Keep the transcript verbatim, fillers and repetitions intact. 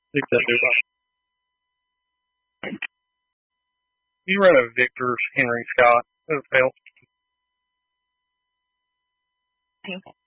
Think that do. You run a Victor's Henry Scott. It'll fail.